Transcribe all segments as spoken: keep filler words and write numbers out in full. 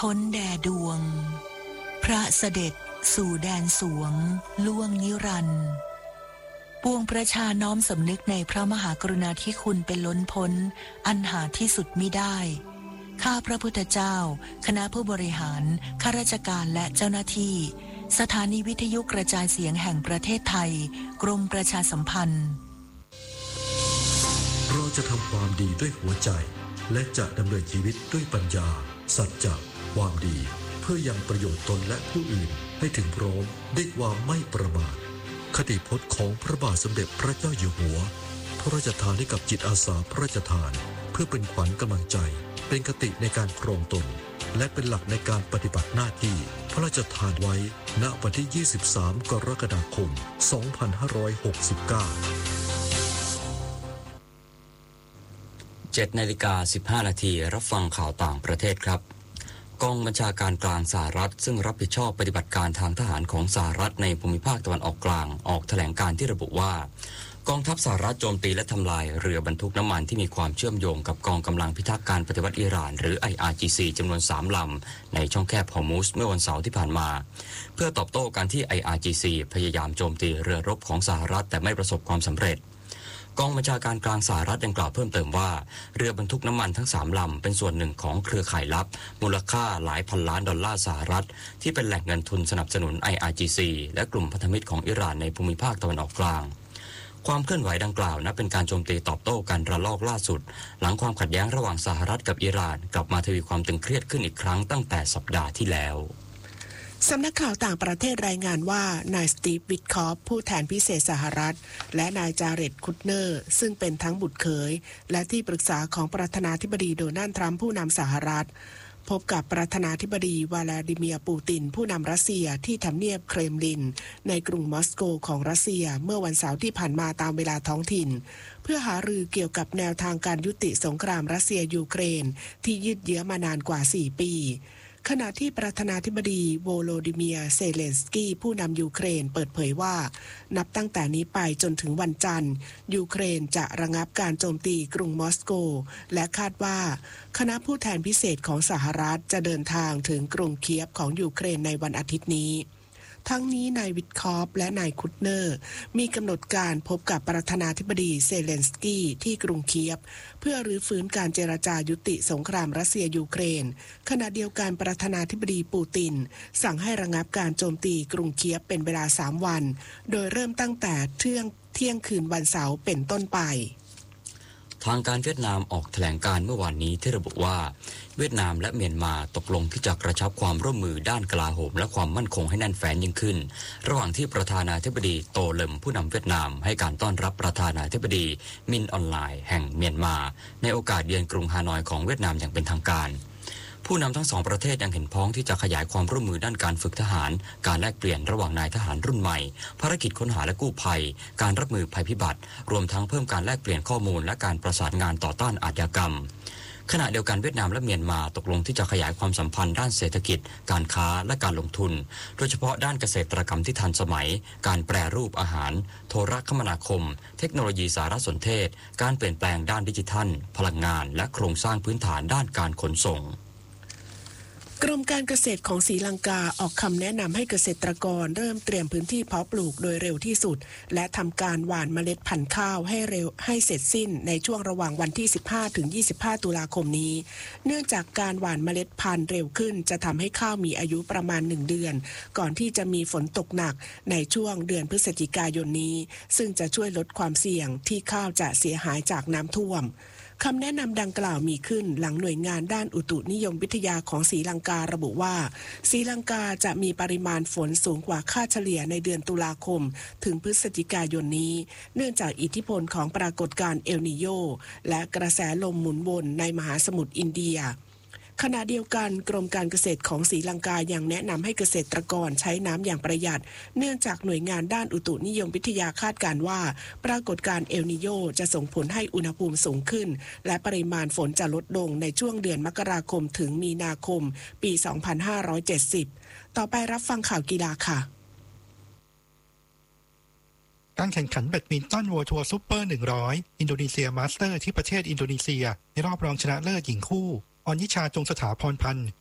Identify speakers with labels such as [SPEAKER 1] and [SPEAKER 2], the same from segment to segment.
[SPEAKER 1] ท้นแด่ดวงพระเสด็จสู่แดนสวงล่วงนิรันดร์ปวงประชาน้อมสำนึกในพระมหากรุณาธิคุณเป็นล้นพ้นอันหาที่สุดมิได้ข้าพระพุทธเจ้าคณะผู้บริหารข้าราชการและเจ้าหน้าที่สถานีวิทยุกระจายเสียงแห่งประเทศไทยกรมประชาสัมพันธ์
[SPEAKER 2] เราจะทำความดีด้วยหัวใจและจะดำเนินชีวิตด้วยปัญญาสัจจะความดีเพื่อยังประโยชน์ตนและผู้อื่นให้ถึงพร้อมด้วยความไม่ประมาทคติพจน์ของพระบาทสมเด็จพระเจ้าอยู่หัวพระราชทานให้กับจิตอาสาพระราชทานเพื่อเป็นขวัญกำลังใจเป็นคติในการครองตนและเป็นหลักในการปฏิบัติหน้าที่พระราชทานไว้ณวันที่ยี่สิบสามกรกฎาคมสองพันห้าร้อยหกสิบเก้า
[SPEAKER 3] เจ็ดนาฬิกาสิบห้านาทีรับฟังข่าวต่างประเทศครับกองบัญชาการกลางสหรัฐซึ่งรับผิดชอบปฏิบัติการทางทหารของสหรัฐในภูมิภาคตะวันออกกลางออกแถลงการที่ระบุว่ากองทัพสหรัฐโจมตีและทำลายเรือบรรทุกน้ำมันที่มีความเชื่อมโยงกับกองกำลังพิทักษ์การปฏิวัติอิหร่านหรือ ไอ อาร์ จี ซี จำนวนสามลำในช่องแคบฮอร์มุซเมื่อวันเสาร์ที่ผ่านมาเพื่อตอบโต้การที่ ไอ อาร์ จี ซี พยายามโจมตีเรือรบของสหรัฐแต่ไม่ประสบความสำเร็จกองบัญชาการกลางสหรัฐยังกล่าวเพิ่มเติมว่าเรือบรรทุกน้ำมันทั้งสามลำเป็นส่วนหนึ่งของเครือข่ายลับมูลค่าหลายพันล้านดอลลาร์สหรัฐที่เป็นแหล่งเงินทุนสนับสนุน ไอ อาร์ จี ซี และกลุ่มพันธมิตรของอิหร่านในภูมิภาคตะวันออกกลางความเคลื่อนไหวดังกล่าวนับเป็นการโจมตีตอบโต้กันระลอกล่าสุดหลังความขัดแย้งระหว่างสหรัฐกับอิหร่านกลับมาทวีความตึงเครียดขึ้นอีกครั้งตั้งแต่สัปดาห์ที่แล้ว
[SPEAKER 4] สำนักข่าวต่างประเทศรายงานว่านายสตีฟ วิทคอฟผู้แทนพิเศษสหรัฐและนายจาเร็ด คุตเนอร์ซึ่งเป็นทั้งบุตรเขยและที่ปรึกษาของประธานาธิบดีโดนัลด์ทรัมป์ผู้นำสหรัฐพบกับประธานาธิบดีวลาดิเมียร์ปูตินผู้นำรัสเซียที่ทำเนียบเครมลินในกรุงมอสโกของรัสเซียเมื่อวันเสาร์ที่ผ่านมาตามเวลาท้องถิ่นเพื่อหารือเกี่ยวกับแนวทางการยุติสงครามรัสเซียยูเครนที่ยืดเยื้อมานานกว่าสี่ปีขณะที่ประธานาธิบดีโวโลดิเมียร์เซเลนสกี้ผู้นำยูเครนเปิดเผยว่านับตั้งแต่นี้ไปจนถึงวันจันทร์ยูเครนจะระงับการโจมตีกรุงมอสโกและคาดว่าคณะผู้แทนพิเศษของสหรัฐจะเดินทางถึงกรุงเคียฟของยูเครนในวันอาทิตย์นี้ทั้งนี้นายวิทคอฟและนายคุตเนอร์มีกำหนดการพบกับประธานาธิบดีเซเลนสกี้ที่กรุงเคียฟเพื่อรื้อฟื้นการเจรจายุติสงครามรัสเซียยูเครนขณะเดียวกันประธานาธิบดีปูตินสั่งให้ระงับการโจมตีกรุงเคียฟเป็นเวลาสามวันโดยเริ่มตั้งแต่เที่ยงเที่ยงคืนวันเสาร์เป็นต้นไป
[SPEAKER 3] ทางการเวียดนามออกแถลงการเมื่อวานนี้ที่ระบุว่าเวียดนามและเมียนมาตกลงที่จะกระชับความร่วมมือด้านกลาโหมและความมั่นคงให้แน่นแฟ้นยิ่งขึ้นระหว่างที่ประธานาธิบดีโตเลิมผู้นำเวียดนามให้การต้อนรับประธานาธิบดีมินออนไลน์แห่งเมียนมาในโอกาสเยือนกรุงฮานอยของเวียดนามอย่างเป็นทางการผู้นำทั้งสองประเทศยังเห็นพ้องที่จะขยายความร่วมมือด้านการฝึกทหารการแลกเปลี่ยนระหว่างนายทหารรุ่นใหม่ภารกิจค้นหาและกู้ภัยการรับมือภัยพิบัติรวมทั้งเพิ่มการแลกเปลี่ยนข้อมูลและการประสานงานต่อต้านอาชญากรรมขณะเดียวกันเวียดนามและเมียนมาตกลงที่จะขยายความสัมพันธ์ด้านเศรษฐกิจการค้าและการลงทุนโดยเฉพาะด้านเกษตรกรรมที่ทันสมัยการแปรรูปอาหารโทรคมนาคมเทคโนโลยีสารสนเทศการเปลี่ยนแปลงด้านดิจิทัลพลังงานและโครงสร้างพื้นฐานด้านการขนส่ง
[SPEAKER 4] กรมการเกษตรของศรีลังกาออกคำแนะนำให้เกษตรกรเริ่มเตรียมพื้นที่เพาะปลูกโดยเร็วที่สุดและทำการหว่านเมล็ดพันธุ์ข้าวให้เร็วให้เสร็จสิ้นในช่วงระหว่างวันที่สิบห้าถึงยี่สิบห้าตุลาคมนี้เนื่องจากการหว่านเมล็ดพันธุ์เร็วขึ้นจะทำให้ข้าวมีอายุประมาณหนึ่งเดือนก่อนที่จะมีฝนตกหนักในช่วงเดือนพฤศจิกายนนี้ซึ่งจะช่วยลดความเสี่ยงที่ข้าวจะเสียหายจากน้ำท่วมคำแนะนำดังกล่าวมีขึ้นหลังหน่วยงานด้านอุตุนิยมวิทยาของศรีลังการะบุว่าศรีลังกาจะมีปริมาณฝนสูงกว่าค่าเฉลี่ยในเดือนตุลาคมถึงพฤศจิกายนนี้เนื่องจากอิทธิพลของปรากฏการณ์เอลนีโญและกระแสลมหมุนวนในมหาสมุทรอินเดียขณะเดียวกันกรมการเกษตรของศรีลังกายังแนะนำให้เกษตรกรใช้น้ำอย่างประหยัดเนื่องจากหน่วยงานด้านอุตุนิยมวิทยาคาดการณ์ว่าปรากฏการณ์เอลนีโญจะส่งผลให้อุณหภูมิสูงขึ้นและปริมาณฝนจะลดลงในช่วงเดือนมกราคมถึงมีนาคมปีสองพันห้าร้อยเจ็ดสิบต่อไปรับฟังข่าวกีฬาค่ะ
[SPEAKER 5] การแข่งขันแบดมินตันเวิลด์ทัวร์ซุปเปอร์หนึ่งร้อยอินโดนีเซียมาสเตอร์ที่ประเทศอินโดนีเซียในรอบรองชนะเลิศหญิงคู่อรนิชาจงสถาพรพันธ์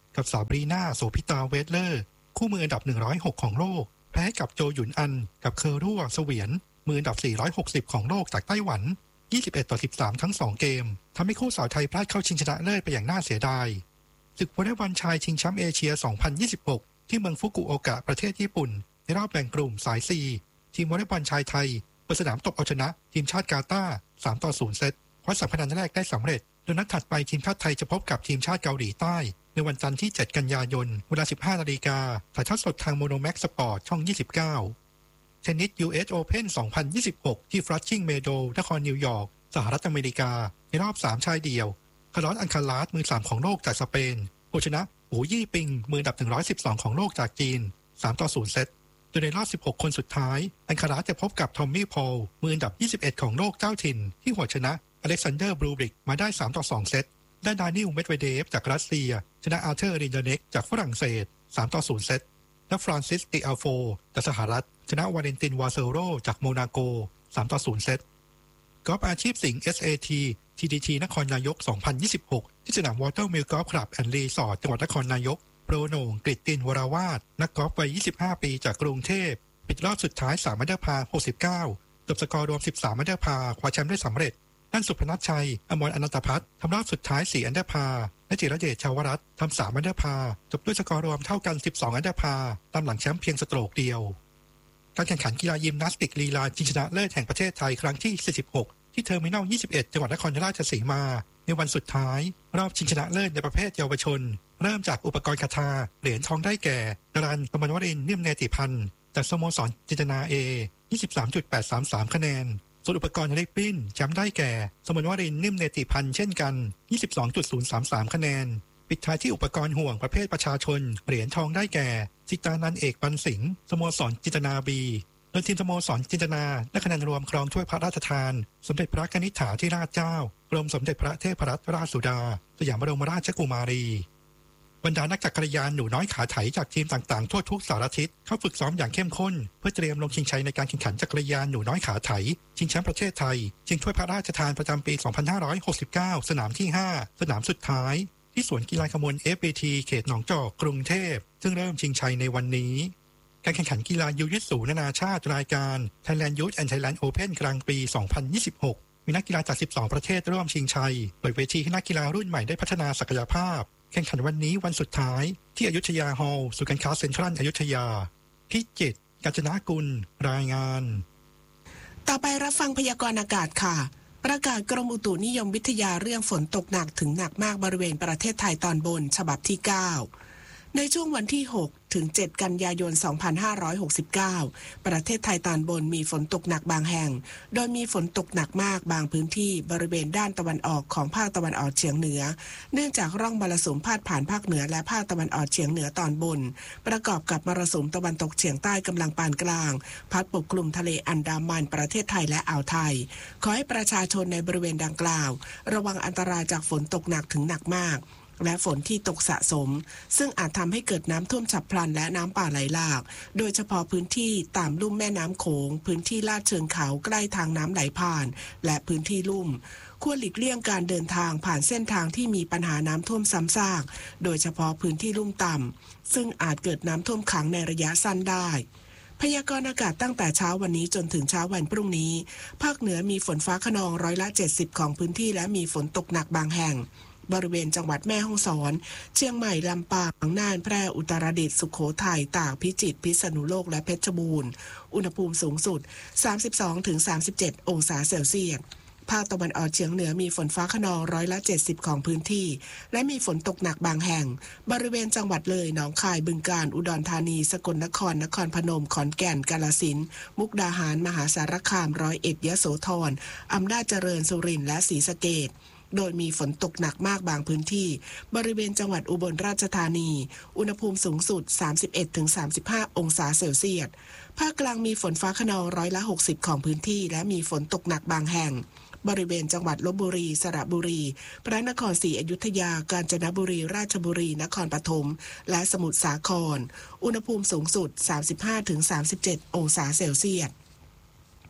[SPEAKER 5] กับซาบรีนาโสพิตาเวสเลอร์คู่มืออันดับหนึ่งร้อยหกของโลกแพ้กับโจหยุนอันกับเคอรั่วเสวียนมืออันดับสี่ร้อยหกสิบของโลกจากไต้หวันยี่สิบเอ็ดต่อสิบสามทั้งสองเกมทำให้คู่สาวไทยพลาดเข้าชิงชนะเลิศไปอย่างน่าเสียดายศึกวอลเลย์บอลชายชิงแชมป์เอเชียสองพันยี่สิบหกที่เมืองฟุกุโอกะประเทศญี่ปุ่นในรอบแบ่งกลุ่มสาย ซี ทีมวอลเลย์บอลชายไทยเปิดสนามตบเอาชนะทีมชาติกาตาร์สามต่อศูนย์เซตคว้าสามคะแนนแรกได้สำเร็จโดยนัดถัดไปทีมชาติไทยจะพบกับทีมชาติเกาหลีใต้ในวันจันทร์ที่เจ็ดกันยายนเวลา สิบห้านาฬิกาถ่ายทอดสดทางโมโนแม็กซ์สปอร์ตช่องยี่สิบเก้าเทนนิส ยู เอส Open สองพันยี่สิบหกที่ Flushing Meadows นครนิวยอร์กสหรัฐอเมริกาในรอบสามชายเดี่ยวคาร์ลอสอัลคาลาสมือสามของโลกจากสเปนผู้ชนะหูยี่ปิงมืออันดับหนึ่งร้อยสิบสองของโลกจากจีนสามต่อศูนย์เซตโดยในรอบสิบหกคนสุดท้ายอัลคาลาสจะพบกับทอมมี่พอลมืออันดับยี่สิบเอ็ดของโลกเจ้าถิ่นที่หัวชนะอเล็กซานเดอร์บรูบริกมาได้สามต่อสองเซตด้านดานิลเมดเวเดฟจากรัสเซียชนะอาร์เธอร์รินเดเน็กจากฝรั่งเศสสามต่อศูนย์เซตและฟรานซิสติอัลโฟจากสหรัฐชนะวาเลนตินวาเซโรจากโมนาโกสามต่อศูนย์เซตกอล์ฟอาชีพสิงห์ เอส เอ ที ที ดี ที นครนายกสองพันยี่สิบหกที่สนามวอเตอร์มิลกอล์ฟคลับแอนด์รีสอร์ทจังหวัดนครนายกโปรโหน่งกฤตตินวราวาสนักกอล์ฟวัยยี่สิบห้าปีจากกรุงเทพปิดรอบสุดท้ายสามอันเดอร์พาร์หกสิบเก้าจบสกอร์รวมสิบสามอันเดอร์พาร์คว้าแชมป์ได้สำเร็จด้านสุพนัทชัยอมรอนันตพัฒน์ทำรอบสุดท้ายสี่อันเดอร์พาร์และจิรเดชชาวรัตน์ทำสามอันเดอร์พาร์จบด้วยสกอร์รวมเท่ากันสิบสองอันเดอร์พาร์ตามหลังแชมป์เพียงสโตรกเดียวการแข่งขันกีฬายิมนาสติกลีลาชิงชนะเลิศแห่งประเทศไทยครั้งที่สี่สิบหกที่เทอร์มินอลยี่สิบเอ็ดจังหวัดนครราชสีมาในวันสุดท้ายรอบชิงชนะเลิศในประเภทเยาวชนเริ่มจากอุปกรณ์คาถาเหรียญทองได้แก่ดรัน กมลวรินทร์ นิ่มเนติพันธ์จากสโมสรจินตนาเอ ยี่สิบสามจุดแปดสามสาม คะแนนส่วนอุปกรณ์เล็กปิ้นแชมป์ได้แก่สมนวรินทร์ นิ่มเนติพันธ์เช่นกัน ยี่สิบสองจุดศูนย์สามสาม คะแนนปิดท้ายที่อุปกรณ์ห่วงประเภทประชาชนเหรียญทองได้แก่สิตานันท์เอกปันสิงห์สโมสรจินตนาบีโดยทีมสโมสรจินตนาได้คะแนนรวมครองถ้วยพระราชทานสมเด็จพระกนิษฐาธิราชเจ้ากรมสมเด็จพระเทพรัตนราชสุดาสยามบรมราชกุมารีบรรดานักจักรยานหนูน้อยขาไถจากทีมต่างๆทั่วทุกสารทิศเข้าฝึกซ้อมอย่างเข้มข้นเพื่อเตรียมลงชิงชัยในการแข่งขันจักรยานหนูน้อยขาไถชิงแชมป์ประเทศไทยชิงถ้วยพระราชทานประจำปีสองพันห้าร้อยหกสิบเก้าสนามที่ห้าสนามสุดท้ายที่สวนกีฬาขมวล เอฟ บี ที เขตหนองจอกกรุงเทพซึ่งเริ่มชิงชัยในวันนี้การแข่งขันกีฬายูยิตสูนานาชาติรายการ Thailand Youth and Thailand Open กลางปีสองพันยี่สิบหกมีนักกีฬาจากสิบสองประเทศร่วมชิงชัยเปิดเวทีให้นักกีฬารุ่นใหม่ได้พัฒนาศักยภาพแข่งขันวันนี้วันสุดท้ายที่อยุธยาฮอลล์ศูนย์การค้าเซ็นทรัลอยุธยาพิจิตรกาญจนกุลรายงาน
[SPEAKER 4] ต่อไปรับฟังพยากรณ์อากาศค่ะประกาศกรมอุตุนิยมวิทยาเรื่องฝนตกหนักถึงหนักมากบริเวณประเทศไทยตอนบนฉบับที่เก้าในช่วงวันที่หกถึงเจ็ดกันยายนสองพันห้าร้อยหกสิบเก้าประเทศไทยตอนบนมีฝนตกหนักบางแห่งโดยมีฝนตกหนักมากบางพื้นที่บริเวณด้านตะวันออกของภาคตะวันออกเฉียงเหนือเนื่องจากร่องมรสุมพาดผ่านภาคเหนือและภาคตะวันออกเฉียงเหนือตอนบนประกอบกับมรสุมตะวันตกเฉียงใต้กำลังปานกลางพัดปกคลุมทะเลอันดามันประเทศไทยและอ่าวไทยขอให้ประชาชนในบริเวณดังกล่าวระวังอันตรายจากฝนตกหนักถึงหนักมากและฝนที่ตกสะสมซึ่งอาจทำให้เกิดน้ำท่วมฉับพลันและน้ำป่าไหลหลากโดยเฉพาะพื้นที่ตามลุ่มแม่น้ำโขงพื้นที่ลาดเชิงเขาใกล้ทางน้ำไหลผ่านและพื้นที่ลุ่มควรหลีกเลี่ยงการเดินทางผ่านเส้นทางที่มีปัญหาน้ำท่วมซ้ำซากโดยเฉพาะพื้นที่ลุ่มต่ำซึ่งอาจเกิดน้ำท่วมขังในระยะสั้นได้พยากรณ์อากาศตั้งแต่เช้าวันนี้จนถึงเช้าวันพรุ่งนี้ภาคเหนือมีฝนฟ้าคะนองร้อยละเจ็ดสิบของพื้นที่และมีฝนตกหนักบางแห่งบริเวณจังหวัดแม่ฮ่องสอนเชียงใหม่ลำปางน่านแพร่อุตรดิตถ์สุโขทัยตากพิจิตรพิษณุโลกและเพชรบูรณ์อุณหภูมิสูงสุด สามสิบสองถึงสามสิบเจ็ด องศาเซลเซียสภาคตะวันออกเฉียงเหนือมีฝนฟ้าคะนองร้อยละเจ็ดสิบของพื้นที่และมีฝนตกหนักบางแห่งบริเวณจังหวัดเลยหนองคายบึงกาฬอุดรธานีสกลนครนครพนมขอนแก่นกาฬสินธุ์มุกดาหารมหาสารคามร้อยเอ็ดยโสธรอำนาจเจริญสุรินทร์และศรีสะเกษโดยมีฝนตกหนักมากบางพื้นที่บริเวณจังหวัดอุบลราชธานีอุณหภูมิสูงสุด สามสิบเอ็ดถึงสามสิบห้า องศาเซลเซียสภาคกลางมีฝนฟ้าคะนองร้อยละหกสิบของพื้นที่และมีฝนตกหนักบางแห่งบริเวณจังหวัดลพบุรีสระบุรีพระนครศรีอยุธยากาญจนบุรีราชบุรีนครปฐมและสมุทรสาครอุณหภูมิสูงสุด สามสิบห้าถึงสามสิบเจ็ด องศาเซลเซียส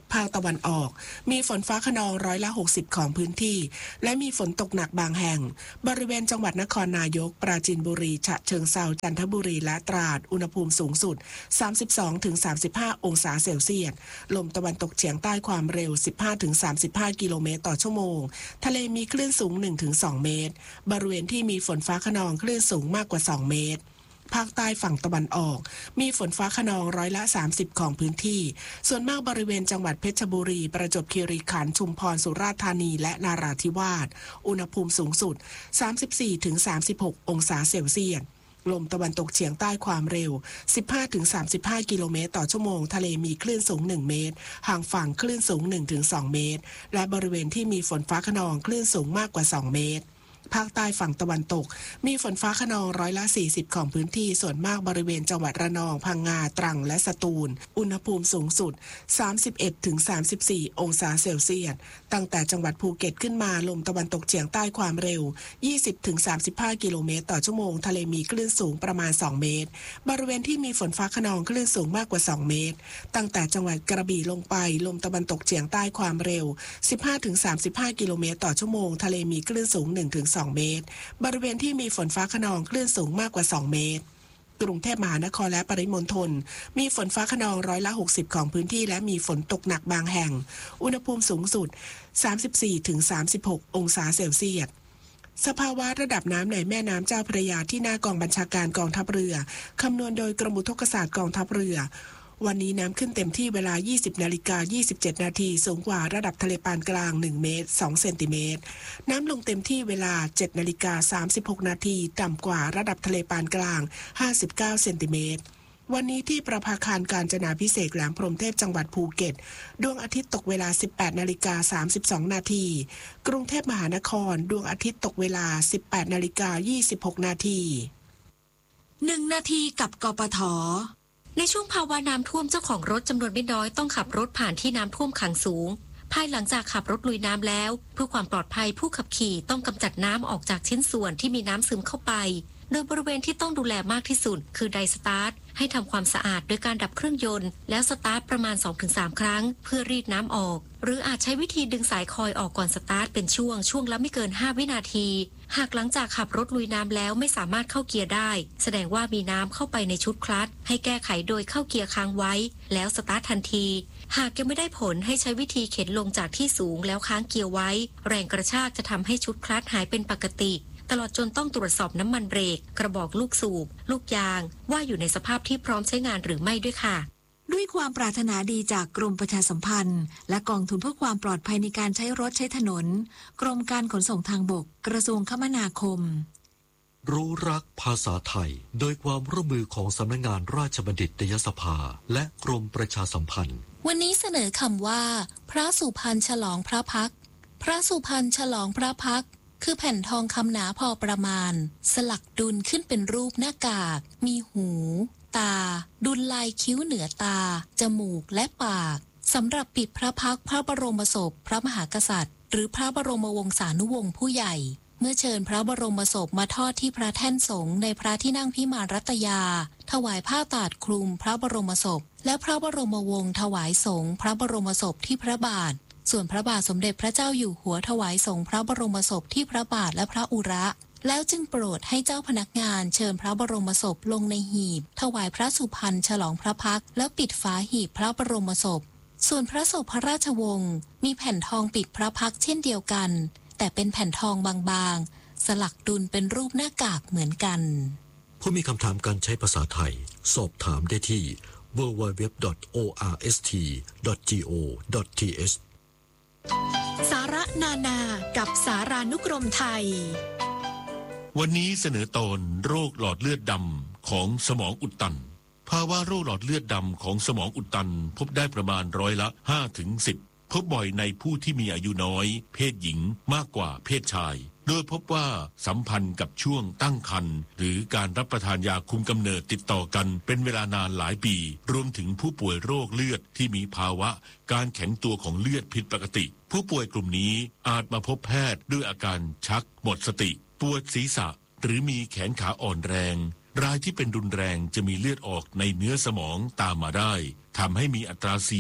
[SPEAKER 4] ภาคตะวันออกมีฝนฟ้าคะนองร้อยละหกสิบของพื้นที่และมีฝนตกหนักบางแห่งบริเวณจังหวัดนครนายกปราจีนบุรีฉะเชิงเทราจันทบุรีและตราดอุณหภูมิสูงสุด สามสิบสองถึงสามสิบห้า องศาเซลเซียสลมตะวันตกเฉียงใต้ความเร็ว สิบห้าถึงสามสิบห้า กิโลเมตรต่อชั่วโมงทะเลมีคลื่นสูง หนึ่งถึงสอง เมตรบริเวณที่มีฝนฟ้าคะนองคลื่นสูงมากกว่าสองเมตรภาคใต้ฝั่งตะวันออกมีฝนฟ้าคะนองร้อยละสามสิบของพื้นที่ส่วนมากบริเวณจังหวัดเพชรบุรีประจวบคีรีขันธ์ชุมพรสุราษฎร์ธานีและนราธิวาสอุณหภูมิสูงสุด สามสิบสี่ถึงสามสิบหก องศาเซลเซียสลมตะวันตกเฉียงใต้ความเร็ว สิบห้าถึงสามสิบห้า กิโลเมตรต่อชั่วโมงทะเลมีคลื่นสูงหนึ่งเมตรห่างฝั่งคลื่นสูง หนึ่งถึงสอง เมตรและบริเวณที่มีฝนฟ้าคะนองคลื่นสูงมากกว่าสองเมตรภาคใต้ฝั่งตะวันตกมีฝนฟ้าคะนองร้อยละสี่สิบของพื้นที่ส่วนมากบริเวณจังหวัดระนองพังงาตรังและสตูลอุณหภูมิสูงสุด สามสิบเอ็ดถึงสามสิบสี่ องศาเซลเซียสตั้งแต่จังหวัดภูเก็ตขึ้นมาลมตะวันตกเฉียงใต้ความเร็ว ยี่สิบถึงสามสิบห้า กิโลเมตรต่อชั่วโมงทะเลมีคลื่นสูงประมาณสองเมตรบริเวณที่มีฝนฟ้าคะนองคลื่นสูงมากกว่าสองเมตรตั้งแต่จังหวัดกระบี่ลงไปลมตะวันตกเฉียงใต้ความเร็ว สิบห้าถึงสามสิบห้า กิโลเมตรต่อชั่วโมงทะเลมีคลื่นสูง หนึ่งถึงสอง เมตรบริเวณที่มีฝนฟ้าคะนองคลื่นสูงมากกว่าสองเมตรกรุงเทพมหานครและปริมณฑลมีฝนฟ้าคะนองร้อยละหกสิบของพื้นที่และมีฝนตกหนักบางแห่งอุณหภูมิสูงสุด สามสิบสี่ถึงสามสิบหก องศาเซลเซียสสภาวะระดับน้ำในแม่น้ำเจ้าพระยาที่หน้ากองบัญชาการกองทัพเรือคำนวณโดยกรมอุทกศาสตร์กองทัพเรือวันนี้น้ำขึ้นเต็มที่เวลา ยี่สิบนาฬิกายี่สิบเจ็ด นาทีสูงกว่าระดับทะเลปานกลางหนึ่งเมตรสองเซนติเมตรน้ำลงเต็มที่เวลา เจ็ดนาฬิกาสามสิบหก นาทีต่ำกว่าระดับทะเลปานกลางห้าสิบเก้าเซนติเมตรวันนี้ที่ประภาคารกาญจนาภิเษกแหลมพรหมเทพจังหวัดภูเก็ตดวงอาทิตย์ตกเวลา สิบแปดนาฬิกาสามสิบสอง นาทีกรุงเทพมหานครดวงอาทิตย์ตกเวลา สิบแปดนาฬิกายี่สิบหก นาที
[SPEAKER 1] หนึ่งนาทีกับกปท.
[SPEAKER 6] ในช่วงภาวะน้ำท่วมเจ้าของรถจำนวนไม่น้อยต้องขับรถผ่านที่น้ำท่วมขังสูงภายหลังจากขับรถลุยน้ำแล้วเพื่อความปลอดภัยผู้ขับขี่ต้องกำจัดน้ำออกจากชิ้นส่วนที่มีน้ำซึมเข้าไปโดยบริเวณที่ต้องดูแลมากที่สุดคือไดสตาร์ทให้ทำความสะอาดโดยการดับเครื่องยนต์แล้วสตาร์ทประมาณ สองถึงสาม ครั้งเพื่อรีดน้ำออกหรืออาจใช้วิธีดึงสายคอยออกก่อนสตาร์ทเป็นช่วงช่วงละไม่เกินห้าวินาทีหากหลังจากขับรถลุยน้ำแล้วไม่สามารถเข้าเกียร์ได้แสดงว่ามีน้ำเข้าไปในชุดคลัตช์ให้แก้ไขโดยเข้าเกียร์ค้างไว้แล้วสตาร์ททันทีหากยังไม่ได้ผลให้ใช้วิธีเข็นลงจากที่สูงแล้วค้างเกียร์ไว้แรงกระชากจะทำให้ชุดคลัตช์หายเป็นปกติตลอดจนต้องตรวจสอบน้ำมันเบรกกระบอกลูกสูบลูกยางว่าอยู่ในสภาพที่พร้อมใช้งานหรือไม่ด้วยค่ะ
[SPEAKER 1] ด้วยความปรารถนาดีจากกรมประชาสัมพันธ์และกองทุนเพื่อความปลอดภัยในการใช้รถใช้ถนนกรมการขนส่งทางบกกระทรวงคมนาคม
[SPEAKER 2] รู้รักภาษาไทยโดยความร่วมมือของสำนักงานราชบัณฑิตยสภาและกรมประชาสัมพันธ์
[SPEAKER 1] วันนี้เสนอคำว่าพระสุพรรณฉลองพระพักตร์พระสุพรรณฉลองพระพักตร์คือแผ่นทองคำหนาพอประมาณสลักดุลขึ้นเป็นรูปหน้ากากมีหูตาดุลลายคิ้วเหนือตาจมูกและปากสำหรับปิดพระพักตร์พระบรมศพพระมหากษัตริย์หรือพระบรมวงศานุวงศ์ผู้ใหญ่เมื่อเชิญพระบรมศพมาทอดที่พระแท่นสงฆ์ในพระที่นั่งพิมานรัตยาถวายผ้าตาดคลุมพระบรมศพและพระบรมวงศ์ถวายสงฆ์พระบรมศพที่พระบาทส่วนพระบาทสมเด็จพระเจ้าอยู่หัวถวายสงฆ์พระบรมศพที่พระบาทและพระอุระแล้วจึงโปรดให้เจ้าพนักงานเชิญพระบรมศพลงในหีบถวายพระสุพรรณฉลองพระพักตร์แล้วปิดฝาหีบพระบรมศพส่วนพระศพพระราชวงศ์มีแผ่นทองปิดพระพักตร์เช่นเดียวกันแต่เป็นแผ่นทองบางๆสลักดุลเป็นรูปหน้ากากเหมือนกัน
[SPEAKER 2] ผู้มีคำถามการใช้ภาษาไทยสอบถามได้ที่ ดับเบิลยู ดับเบิลยู ดับเบิลยู ดอท โอ อาร์ เอส ที ดอท จี โอ ดอท ที เอช
[SPEAKER 7] สาระนานากับสารานุกรมไทย
[SPEAKER 8] วันนี้เสนอตอนโรคหลอดเลือดดำของสมองอุดตันภาวะโรคหลอดเลือดดำของสมองอุดตันพบได้ประมาณร้อยละ ห้าถึงสิบ พบบ่อยในผู้ที่มีอายุน้อยเพศหญิงมากกว่าเพศชายโดยพบว่าสัมพันธ์กับช่วงตั้งครรภ์หรือการรับประทานยาคุมกำเนิดติดต่อกันเป็นเวลานานหลายปีรวมถึงผู้ป่วยโรคเลือดที่มีภาวะการแข็งตัวของเลือดผิดปกติผู้ป่วยกลุ่มนี้อาจมาพบแพทย์ด้วยอาการชักหมดสติปวดศีรษะหรือมีแขนขาอ่อนแรงรายที่เป็นรุนแรงจะมีเลือดออกในเนื้อสมองตามมาได้ทำให้มีอัตราเสี่ยง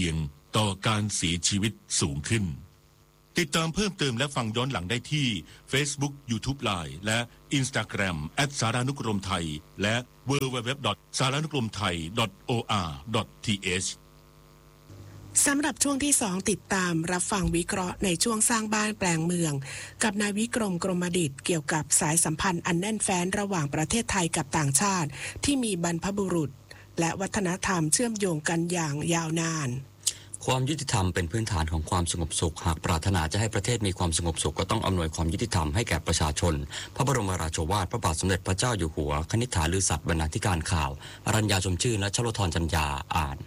[SPEAKER 8] ต่อการเสียชีวิตสูงขึ้นติดตามเพิ่มเติมและฟังย้อนหลังได้ที่ Facebook YouTube Line และ Instagram แอท สารานุกรมไทยและ ดับเบิลยู ดับเบิลยู ดับเบิลยู ดอท สารานุกรมไทย ดอท โอ อาร์ ดอท ที เอช
[SPEAKER 4] สำหรับช่วงที่สองติดตามรับฟังวิเคราะห์ในช่วงสร้างบ้านแปลงเมืองกับนายวิกรมกรมดิษฐ์เกี่ยวกับสายสัมพันธ์อันแน่นแฟ้นระหว่างประเทศไทยกับต่างชาติที่มีบรรพบุรุษและวัฒนธรรมเชื่อมโยงกันอย่างยาวนาน
[SPEAKER 3] ความยุติธรรมเป็นพื้นฐานของความสงบสุขหากปรารถนาจะให้ประเทศมีความสงบสุขก็ต้องอำนวยความยุติธรรมให้แก่ประชาชนพระบรมราโชวาทพระบาทสมเด็จพระเจ้าอยู่หัวคณิษฐาลือศักดิ์บรรณาธิการข่าวอรัญญาชมชื่นและชโลธรจันยาอ่าน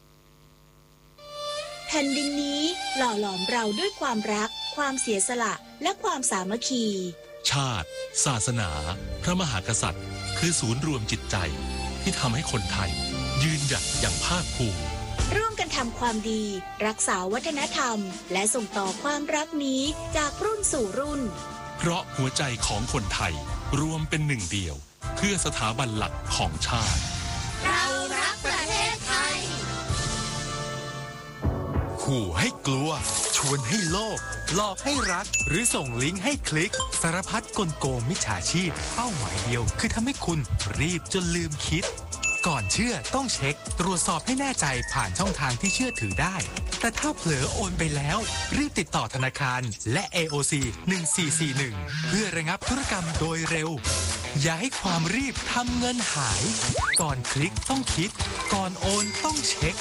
[SPEAKER 9] แผ่นดินนี้หล่อหลอมเราด้วยความรักความเสียสละและความสามัคคี
[SPEAKER 10] ชาติศาสนาพระมหากษัตริย์คือศูนย์รวมจิตใจที่ทำให้คนไทยยืนหยัดอย่างภาคภูมิ
[SPEAKER 9] ร่วมกันทำความดีรักษาวัฒนธรรมและส่งต่อความรักนี้จากรุ่นสู่รุ่น
[SPEAKER 10] เพราะหัวใจของคนไทยรวมเป็นหนึ่งเดียวเพื่อสถาบันหลักของชาติ
[SPEAKER 9] เรารักประเทศไทย
[SPEAKER 10] ขู่ให้กลัวชวนให้โลภหลอกให้รักหรือส่งลิงก์ให้คลิกสารพัดกลโกงมิจฉาชีพเป้าหมายเดียวคือทำให้คุณรีบจนลืมคิดก่อนเชื่อต้องเช็คตรวจสอบให้แน่ใจผ่านช่องทางที่เชื่อถือได้แต่ถ้าเผลอโอนไปแล้วรีบติดต่อธนาคารและ เอ โอ ซี หนึ่งสี่สี่หนึ่งเพื่อระงับธุรกรรมโดยเร็วอย่าให้ความรีบทำเงินหายก่อนคลิกต้องคิดก่อนโอนต้องเช็ค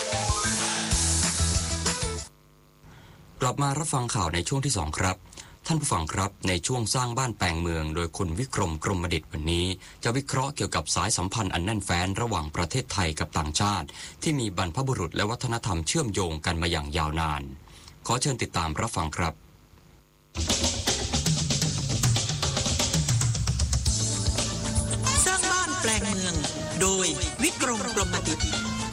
[SPEAKER 3] กลับมารับฟังข่าวในช่วงที่สองครับท่านผู้ฟังครับในช่วงสร้างบ้านแปลงเมืองโดยคุณวิกรมกรมดิษฐ์วันนี้จะวิเคราะห์เกี่ยวกับสายสัมพันธ์อันแน่นแฟ้นระหว่างประเทศไทยกับต่างชาติที่มีบรรพบุรุษและวัฒนธรรมเชื่อมโยงกันมาอย่างยาวนานขอเชิญติดตามรับฟังครับ
[SPEAKER 1] สร้างบ้านแปลงเมืองโดยวิกรมกรมดิษฐ์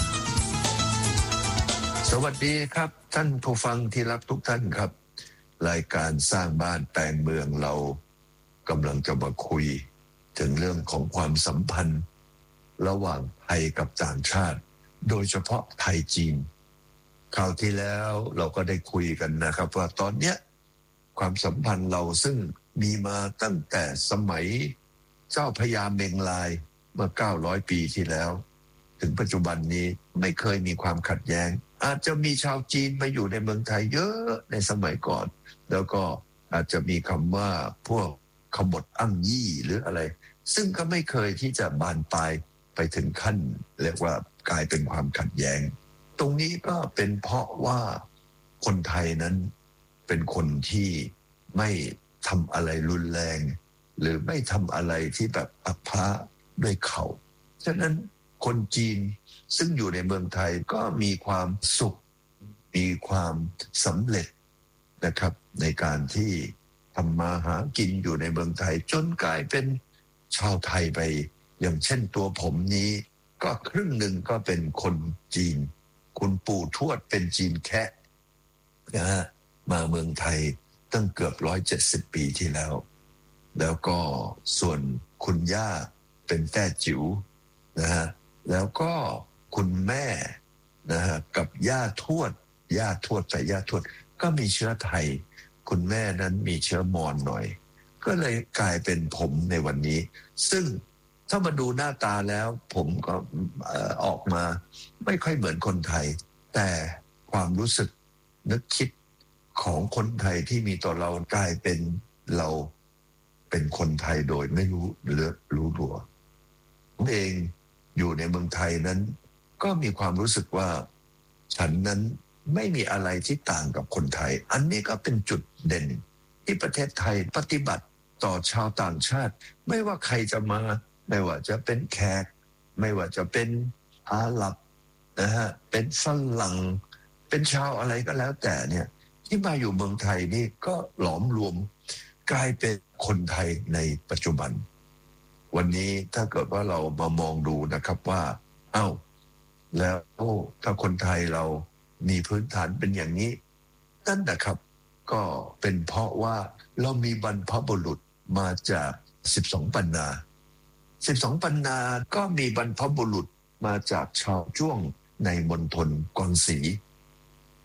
[SPEAKER 11] สวัสดีครับท่านผู้ฟังที่รักทุกท่านครับรายการสร้างบ้านแปลงเมืองเรากำลังจะมาคุยถึงเรื่องของความสัมพันธ์ระหว่างไทยกับต่างชาติโดยเฉพาะไทยจีนคราวที่แล้วเราก็ได้คุยกันนะครับว่าตอนเนี้ยความสัมพันธ์เราซึ่งมีมาตั้งแต่สมัยเจ้าพญาเมงลายเมื่อเก้าร้อยปีที่แล้วถึงปัจจุบันนี้ไม่เคยมีความขัดแย้งอาจจะมีชาวจีนมาอยู่ในเมืองไทยเยอะในสมัยก่อนแล้วก็อาจจะมีคำว่าพวกขบฏอ้างยี่หรืออะไรซึ่งก็ไม่เคยที่จะบานปลายไปถึงขั้นเรียกว่ากลายเป็นความขัดแย้งตรงนี้ก็เป็นเพราะว่าคนไทยนั้นเป็นคนที่ไม่ทำอะไรรุนแรงหรือไม่ทำอะไรที่แบบอัภะด้วยเขาฉะนั้นคนจีนซึ่งอยู่ในเมืองไทยก็มีความสุขมีความสำเร็จนะครับในการที่ทำมาหากินอยู่ในเมืองไทยจนกลายเป็นชาวไทยไปอย่างเช่นตัวผมนี้ก็ครึ่งหนึ่งก็เป็นคนจีนคุณปู่ทวดเป็นจีนแคะนะฮะมาเมืองไทยตั้งเกือบร้อยเจ็ดสิบปีที่แล้วแล้วก็ส่วนคุณย่าเป็นแต้จิ๋วนะฮะแล้วก็คุณแม่นะฮะกับย่าทวดย่าทวดแต่ย่าทวดก็มีเชื้อไทยคุณแม่นั้นมีเชื้อมอญหน่อยก็เลยกลายเป็นผมในวันนี้ซึ่งถ้ามาดูหน้าตาแล้วผมก็ออกมาไม่ค่อยเหมือนคนไทยแต่ความรู้สึกนึกคิดของคนไทยที่มีต่อเรากลายเป็นเราเป็นคนไทยโดยไม่รู้เลือรู้ตัวผมเองอยู่ในเมืองไทยนั้นก็มีความรู้สึกว่าฉันนั้นไม่มีอะไรที่ต่างกับคนไทยอันนี้ก็เป็นจุดเด่นที่ประเทศไทยปฏิบัติต่อชาวต่างชาติไม่ว่าใครจะมาไม่ว่าจะเป็นแขกไม่ว่าจะเป็นอาหรับนะฮะเป็นฝรั่งเป็นชาวอะไรก็แล้วแต่เนี่ยที่มาอยู่เมืองไทยนี่ก็หลอมรวมกลายเป็นคนไทยในปัจจุบันวันนี้ถ้าเกิดว่าเรามามองดูนะครับว่าเอ้าแล้วถ้าคนไทยเรามีพื้นฐานเป็นอย่างนี้นั่นนะครับก็เป็นเพราะว่าเรามีบรรพบุรุษมาจากสิบสองปันนาสิบสองปันนาก็มีบรรพบุรุษมาจากชาวจ้วงในมณฑลกอนสี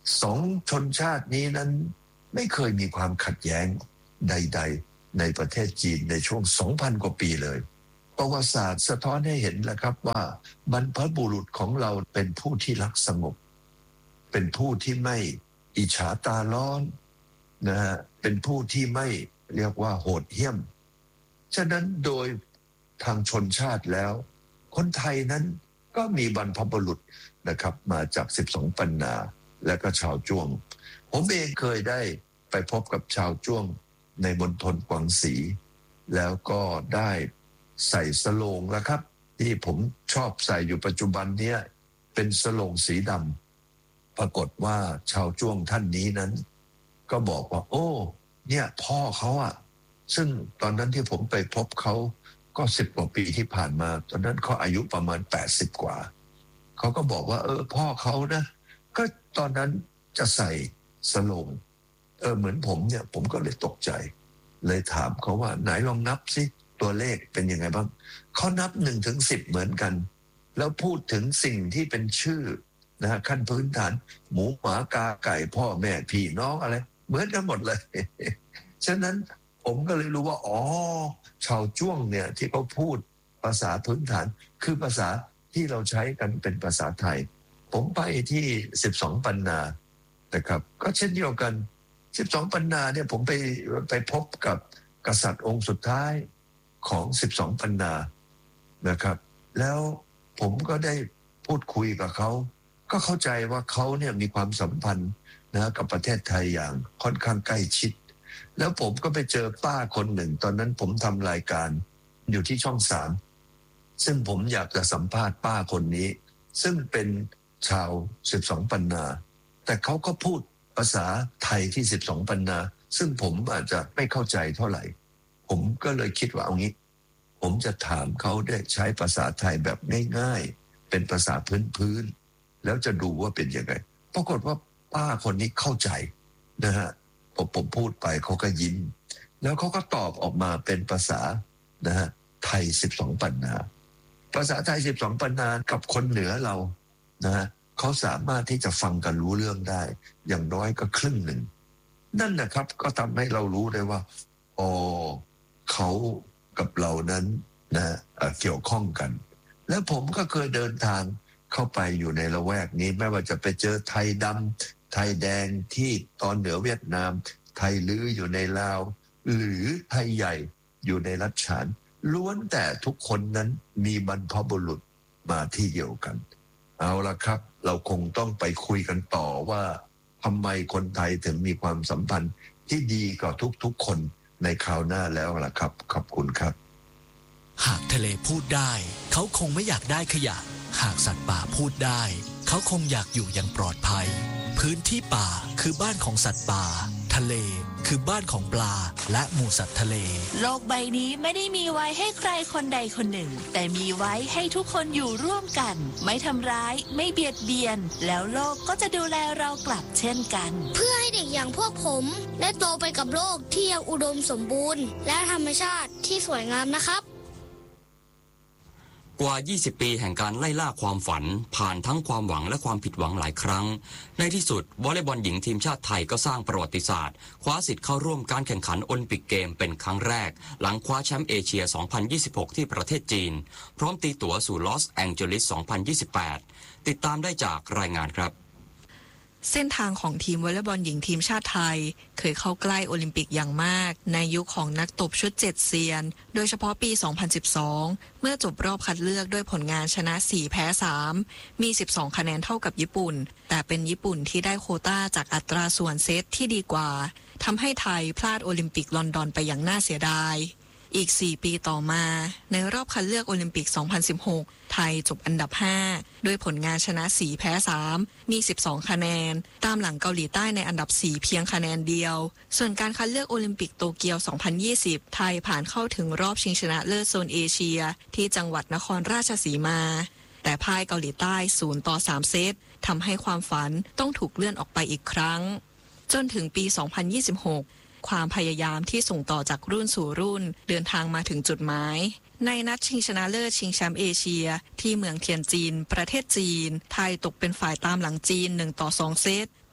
[SPEAKER 11] สองชนชาตินี้นั้นไม่เคยมีความขัดแย้งใดๆในประเทศจีนในช่วง สองพัน กว่าปีเลยประวัติศาสตร์สะท้อนให้เห็นแล้วครับว่าบรรพบุรุษของเราเป็นผู้ที่รักสงบเป็นผู้ที่ไม่อิจฉาตาร้อนนะฮะเป็นผู้ที่ไม่เรียกว่าโหดเหี้ยมฉะนั้นโดยทางชนชาติแล้วคนไทยนั้นก็มีบรรพบุรุษนะครับมาจากสิบสองปันนาและก็ชาวจ้วงผมเองเคยได้ไปพบกับชาวจ้วงในมณฑลกวางสีแล้วก็ได้ใส่สโลงแล้วครับที่ผมชอบใส่อยู่ปัจจุบันนี้เป็นสโลงสีดำปรากฏว่าชาวจ้วงท่านนี้นั้นก็บอกว่าโอ้เนี่ยพ่อเขาอะซึ่งตอนนั้นที่ผมไปพบเขาก็สิบกว่าปีที่ผ่านมาตอนนั้นเขาอายุประมาณแปดสิบกว่าเขาก็บอกว่าเออพ่อเขานะก็ตอนนั้นจะใส่สโลงเออเหมือนผมเนี่ยผมก็เลยตกใจเลยถามเขาว่าไหนลองนับสิตัวเลขเป็นยังไงบ้างเขานับหนึ่งถึงสิบเหมือนกันแล้วพูดถึงสิ่งที่เป็นชื่อนะฮะขั้นพื้นฐานหมูหมากาไก่พ่อแม่พี่น้องอะไรเหมือนกันหมดเลย ฉะนั้นผมก็เลยรู้ว่าอ๋อชาวจ้วงเนี่ยที่เขาพูดภาษาพื้นฐานคือภาษาที่เราใช้กันเป็นภาษาไทยผมไปที่สิบสองปันนานะครับก็เช่นเดียวกันสิบสองปันนาเนี่ยผมไปไปพบกับกษัตริย์องค์สุดท้ายของสิบสองปันนานะครับแล้วผมก็ได้พูดคุยกับเขาก็เข้าใจว่าเขาเนี่ยมีความสัมพันธ์นะกับประเทศไทยอย่างค่อนข้างใกล้ชิดแล้วผมก็ไปเจอป้าคนหนึ่งตอนนั้นผมทำรายการอยู่ที่ช่องสามซึ่งผมอยากจะสัมภาษณ์ป้าคนนี้ซึ่งเป็นชาวสิบสองปันนาแต่เขาก็พูดภาษาไทยที่สิบสองปันนาซึ่งผมอาจจะไม่เข้าใจเท่าไหร่ผมก็เลยคิดว่าเอางี้ผมจะถามเขาได้ใช้ภาษาไทยแบบง่ายๆเป็นภาษาพื้นๆแล้วจะดูว่าเป็นยังไงปรากฏว่าป้าคนนี้เข้าใจนะฮะผมผมพูดไปเขาก็ยิ้มแล้วเขาก็ตอบออกมาเป็นภาษานะฮะไทยสิบสองปันนาภาษาไทยสิบสองปันนากับคนเหนือเรานะฮะเขาสามารถที่จะฟังกันรู้เรื่องได้อย่างน้อยก็ครึ่งหนึ่งนั่นนะครับก็ทำให้เรารู้ได้ว่าอ๋อเขากับเรานั้นนะเกี่ยวข้องกันแล้วผมก็เคยเดินทางเข้าไปอยู่ในละแวกนี้ไม่ว่าจะไปเจอไทยดำไทยแดงที่ตอนเหนือเวียดนามไทยลื้ออยู่ในลาวหรือไทยใหญ่อยู่ในรัชฉานล้วนแต่ทุกคนนั้นมีบรรพบุรุษมาที่เดียวกันเอาละครับเราคงต้องไปคุยกันต่อว่าทำไมคนไทยถึงมีความสัมพันธ์ที่ดีกับทุกๆคนในคราวหน้าแล้วล่ะครับขอบคุณครับ
[SPEAKER 12] หากทะเลพูดได้เขาคงไม่อยากได้ขยะหากสัตว์ป่าพูดได้เขาคงอยากอยู่อย่างปลอดภัยพื้นที่ป่าคือบ้านของสัตว์ป่าทะเลคือบ้านของปลาและหมู่สัตว์ทะเล
[SPEAKER 7] โลกใบนี้ไม่ได้มีไว้ให้ใครคนใดคนหนึ่งแต่มีไว้ให้ทุกคนอยู่ร่วมกันไม่ทำร้ายไม่เบียดเบียนแล้วโลกก็จะดูแลเรากลับเช่นกัน
[SPEAKER 13] เพื่อให้เด็กอย่างพวกผมได้โตไปกับโลกที่ยังอุดมสมบูรณ์และธรรมชาติที่สวยงามนะครับ
[SPEAKER 3] กว่า ยี่สิบ ปีแห่งการไล่ล่าความฝันผ่านทั้งความหวังและความผิดหวังหลายครั้งในที่สุดวอลเลย์บอลหญิงทีมชาติไทยก็สร้างประวัติศาสตร์คว้าสิทธิ์เข้าร่วมการแข่งขันโอลิมปิกเกมเป็นครั้งแรกหลังคว้าแชมป์เอเชีย สองพันยี่สิบหก ที่ประเทศจีนพร้อมตีตั๋วสู่ลอสแองเจลิส สองพันยี่สิบแปด ติดตามได้จากรายงานครับ
[SPEAKER 1] เส้นทางของทีมวอลเลย์บอลหญิงทีมชาติไทยเคยเข้าใกล้โอลิมปิกอย่างมากในยุคของนักตบชุดเจ็ดเซียนโดยเฉพาะปี สองพันสิบสอง เมื่อจบรอบคัดเลือกด้วยผลงานชนะสี่แพ้สามมีสิบสองคะแนนเท่ากับญี่ปุ่นแต่เป็นญี่ปุ่นที่ได้โควต้าจากอัตราส่วนเซตที่ดีกว่าทำให้ไทยพลาดโอลิมปิกลอนดอนไปอย่างน่าเสียดายอีกสี่ปีต่อมาในรอบคัดเลือกโอลิมปิก สองพันสิบหก ไทยจบอันดับห้าด้วยผลงานชนะสี่แพ้สามมีสิบสองคะแนนตามหลังเกาหลีใต้ในอันดับสี่เพียงคะแนนเดียวส่วนการคัดเลือกโอลิมปิกโตเกียว สองพันยี่สิบ ไทยผ่านเข้าถึงรอบชิงชนะเลิศโซนเอเชียที่จังหวัดนครราชสีมาแต่พ่ายเกาหลีใต้ศูนย์ต่อสามเซตทำให้ความฝันต้องถูกเลื่อนออกไปอีกครั้งจนถึงปี สองพันยี่สิบหกความพยายามที่ส่งต่อจากรุ่นสู่รุ่นเดินทางมาถึงจุดหมายในนัดชิงชนะเลิศชิงแชมป์เอเชียที่เมืองเทียนจินประเทศจีนไทยตกเป็นฝ่ายตามหลังจีนหนึ่งต่อสองเซต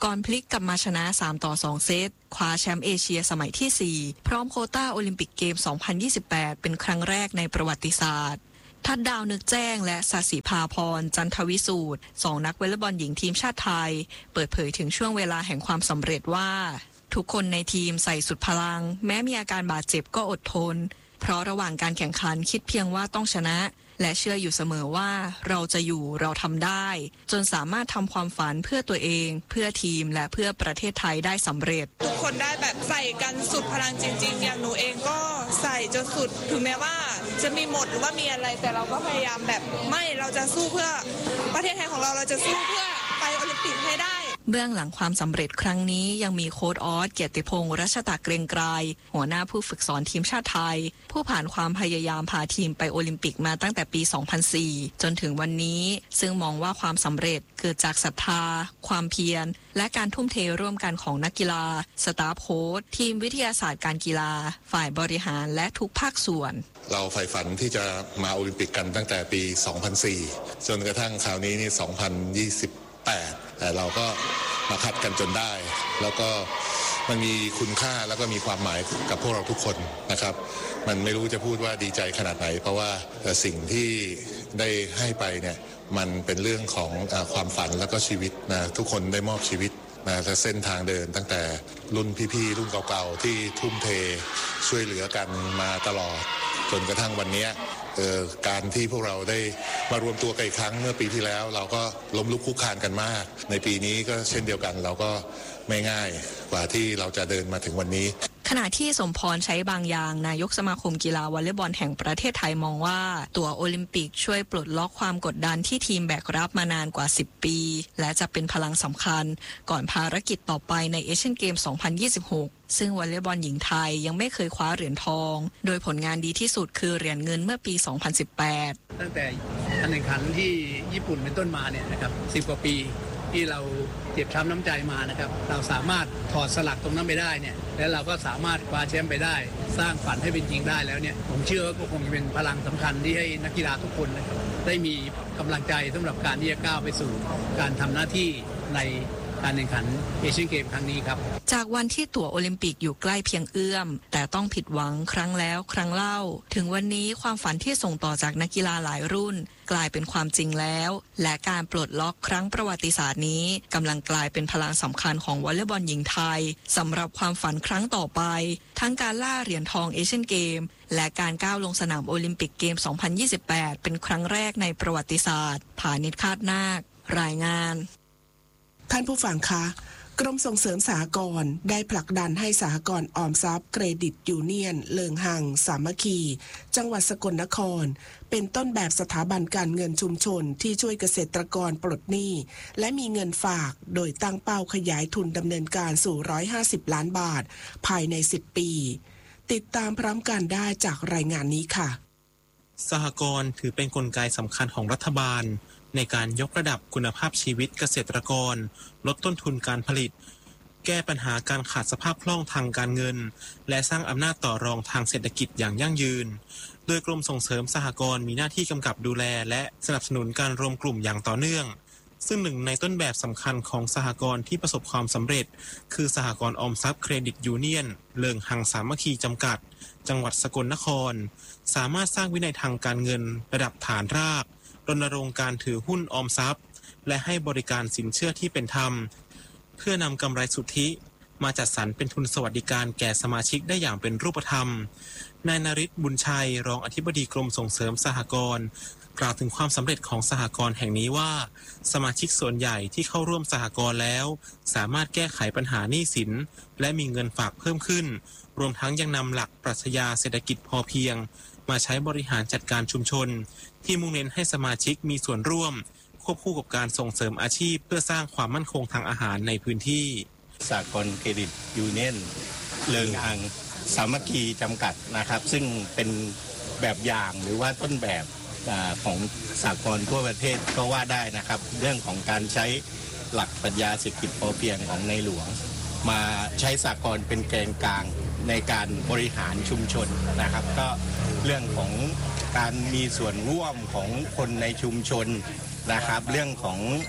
[SPEAKER 14] ก่อนพลิกกลับมาชนะสามต่อสองเซตคว้าแชมป์เอเชียสมัยที่สี่พร้อมโควต้าโอลิมปิกเกมสองพันยี่สิบแปดเป็นครั้งแรกในประวัติศาสตร์ทัดดาวนึกแจ้งและศศิภาพรจันทวิสูตรสองนักวอลเลย์บอลหญิงทีมชาติไทยเปิดเผยถึงช่วงเวลาแห่งความสำเร็จว่าทุกคนในทีมใส่สุดพลังแม้มีอาการบาดเจ็บก็อดทนเพราะระหว่างการแข่งขันคิดเพียงว่าต้องชนะและเชื่ออยู่เสมอว่าเราจะอยู่เราทำได้จนสามารถทำความฝันเพื่อตัวเองเพื่อทีมและเพื่อประเทศไทยได้สำเร็จ
[SPEAKER 15] ทุกคนได้แบบใส่กันสุดพลังจริงๆอย่างหนูเองก็ใส่จนสุดถึงแม้ว่าจะมีหมดหรือว่ามีอะไรแต่เราก็พยายามแบบไม่เราจะสู้เพื่อประเทศไทยของเราเราจะสู้เพื่อไปโอลิมปิกให้ได้
[SPEAKER 14] เบื้องหลังความสำเร็จครั้งนี้ยังมีโค้ชออสเกียรติพงษ์รัชตะเกรงไกรหัวหน้าผู้ฝึกสอนทีมชาติไทยผู้ผ่านความพยายามพาทีมไปโอลิมปิกมาตั้งแต่ปี สองพันสี่ จนถึงวันนี้ซึ่งมองว่าความสำเร็จเกิดจากศรัทธาความเพียรและการทุ่มเทร่วมกันของนักกีฬาสตาฟโค้ชทีมวิทยาศาสตร์การกีฬาฝ่ายบริหารและทุกภาคส่วน
[SPEAKER 16] เราใฝ่ฝันที่จะมาโอลิมปิกกันตั้งแต่ปี สองพันสี่ จนกระทั่งคราวนี้นี่ สองพันยี่สิบแปด แต่เราก็มาคัดกันจนได้แล้วก็มันมีคุณค่าแล้วก็มีความหมายกับพวกเราทุกคนนะครับมันไม่รู้จะพูดว่าดีใจขนาดไหนเพราะว่าสิ่งที่ได้ให้ไปเนี่ยมันเป็นเรื่องของความฝันแล้วก็ชีวิตนะทุกคนได้มอบชีวิตนะและเส้นทางเดินตั้งแต่รุ่นพี่ๆรุ่นเก่าๆที่ทุ่มเทช่วยเหลือกันมาตลอดจนกระทั่งวันนี้การที่พวกเราได้มารวมตัวกันอีกครั้งเมื่อปีที่แล้วเราก็ล้มลุกคลุกคลานกันมากในปีนี้ก็เช่นเดียวกันเราก็ไม่ง่ายกว่าที่เราจะเดินมาถึงวันนี้
[SPEAKER 14] ขณะที่สมพรใช้บางอย่างนายกสมาคมกีฬาวอลเลย์บอลแห่งประเทศไทยมองว่าตั๋วโอลิมปิกช่วยปลดล็อกความกดดันที่ทีมแบกรับมานานกว่าสิบปีและจะเป็นพลังสำคัญก่อนภารกิจต่อไปในเอเชียนเกม สองพันยี่สิบหก ซึ่งวอลเลย์บอลหญิงไทยยังไม่เคยคว้าเหรียญทองโดยผลงานดีที่สุดคือเหรียญเงินเมื่อปี สองพันสิบแปด
[SPEAKER 17] ตั้งแต่การแข่งขันที่ญี่ปุ่นเป็นต้นมาเนี่ยนะครับสิบกว่าปีที่เราเจ็บช้ำน้ำใจมานะครับเราสามารถถอดสลักตรงนั้นไปได้เนี่ยและเราก็สามารถคว้าแชมป์ไปได้สร้างฝันให้เป็นจริงได้แล้วเนี่ยผมเชื่อว่าก็คงจะเป็นพลังสำคัญที่ให้นักกีฬาทุกคนนะครับได้มีกำลังใจสำหรับการที่จะก้าวไปสู่การทำหน้าที่ในการแข่งขันเอเชียนเกมครั้งนี้ครับ
[SPEAKER 14] จากวันที่ตั๋วโอลิมปิกอยู่ใกล้เพียงเอื้อมแต่ต้องผิดหวังครั้งแล้วครั้งเล่าถึงวันนี้ความฝันที่ส่งต่อจากนักกีฬาหลายรุ่นกลายเป็นความจริงแล้วและการปลดล็อกครั้งประวัติศาสตร์นี้กำลังกลายเป็นพลังสำคัญของวอลเลย์บอลหญิงไทยสำหรับความฝันครั้งต่อไปทั้งการล่าเหรียญทองเอเชียนเกมและการก้าวลงสนามโอลิมปิกเกม สองพันยี่สิบแปด เป็นครั้งแรกในประวัติศาสตร์ผานิชคาดนาครายงาน
[SPEAKER 4] ท่านผู้ฟังคะกรมส่งเสริมสหกรณ์ได้ผลักดันให้สหกรณ์ออมทรัพย์เครดิตยูเนียนเลิงหังสามัคคีจังหวัดสกลนครเป็นต้นแบบสถาบันการเงินชุมชนที่ช่วยเกษตรกรปลดหนี้และมีเงินฝากโดยตั้งเป้าขยายทุนดำเนินการสู่หนึ่งร้อยห้าสิบล้านบาทภายในสิบปีติดตามพร้อมกันได้จากรายงานนี้ค่ะ
[SPEAKER 18] สหกรณ์ถือเป็นกลไกสำคัญของรัฐบาลในการยกระดับคุณภาพชีวิตเกษตรกรลดต้นทุนการผลิตแก้ปัญหาการขาดสภาพคล่องทางการเงินและสร้างอำนาจต่อรองทางเศรษฐกิจอย่างยั่งยืนโดยกรมส่งเสริมสหกรณ์มีหน้าที่กำกับดูแลและสนับสนุนการรวมกลุ่มอย่างต่อเนื่องซึ่งหนึ่งในต้นแบบสำคัญของสหกรณ์ที่ประสบความสำเร็จคือสหกรณ์ออมทรัพย์เครดิตยูเนียนเลิงหังสามัคคีจำกัดจังหวัดสกลนครสามารถสร้างวินัยทางการเงินระดับฐานรากรณรงค์การถือหุ้นออมทรัพย์และให้บริการสินเชื่อที่เป็นธรรมเพื่อนำกำไรสุทธิมาจัดสรรเป็นทุนสวัสดิการแก่สมาชิกได้อย่างเป็นรูปธรรมนายนฤทธิ์บุญชัยรองอธิบดีกรมส่งเสริมสหกรณ์กล่าวถึงความสำเร็จของสหกรณ์แห่งนี้ว่าสมาชิกส่วนใหญ่ที่เข้าร่วมสหกรณ์แล้วสามารถแก้ไขปัญหาหนี้สินและมีเงินฝากเพิ่มขึ้นรวมทั้งยังนำหลักปรัชญาเศรษฐกิจพอเพียงมาใช้บริหารจัดการชุมชนที่มุ่งเน้นให้สมาชิกมีส่วนร่วมควบคู่กับการส่งเสริมอาชีพเพื่อสร้างความมั่นคงทางอาหารในพื้นที่
[SPEAKER 19] สหกรณ์เครดิตยูเนียนเลิงหังสามัคคีจำกัดนะครับซึ่งเป็นแบบอย่างหรือว่าต้นแบบของสหกรณ์ทั่วประเทศก็ว่าได้นะครับเรื่องของการใช้หลักปรัชญาเศรษฐกิจพอเพียงของในหลวงมาใช้สหกรณ์เป็นแกนกลางในการบริหารชุมชนนะครับก็เรื่องของการมีส่วนร่วมของคนในชุมชนนะครับเรื่องของ